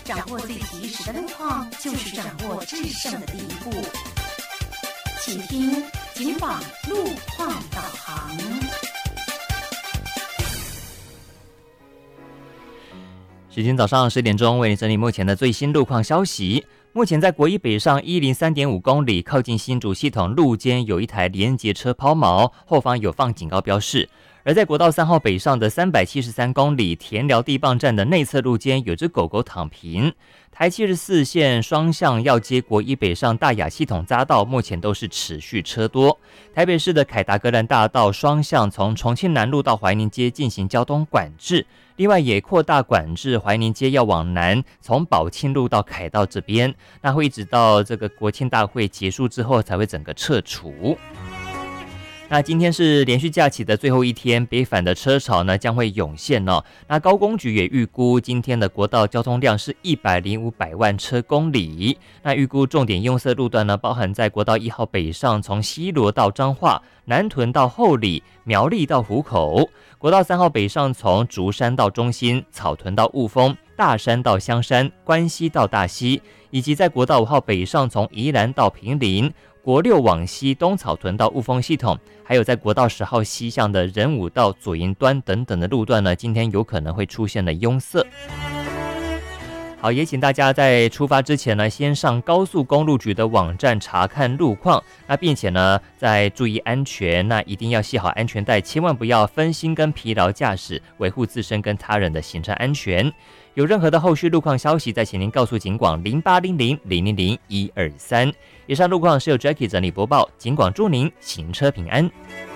掌握最及时的路况，就是掌握制胜的第一步。请听警网路况导航。 时间早上10点钟，为你整理目前的最新路况消息。目前在国一北上103.5公里，靠近新竹系统路肩有一台连结车抛锚，后方有放警告标示。而在国道3号北上的373公里，田寮地磅站的内侧路肩有只狗狗躺平。台74线双向要接国一北上大雅系统匝道，目前都是持续车多。台北市的凯达格兰大道双向从重庆南路到怀宁街进行交通管制，另外也扩大管制怀宁街要往南，从宝庆路到凯道这边，那会一直到这个国庆大会结束之后才会整个撤除。那今天是连续假期的最后一天，北返的车潮呢将会涌现哦。那高工局也预估今天的国道交通量是105万车公里。那预估重点用色路段呢，包含在国道1号北上，从西螺到彰化、南屯到后里、苗栗到湖口；国道3号北上，从竹山到中心、草屯到雾峰、大山到香山、关西到大溪，以及在国道5号北上，从宜兰到坪林。国6往西东草屯到雾峰系统，还有在国道10号西向的仁武到左营端等等的路段呢，今天有可能会出现了拥塞。好，也请大家在出发之前呢，先上高速公路局的网站查看路况，那并且呢，再注意安全，那一定要系好安全带，千万不要分心跟疲劳驾驶，维护自身跟他人的行车安全。有任何的后续路况消息，再请您告诉警广0800000123。以上路况是由 Jackie 整理播报，警广祝您行车平安。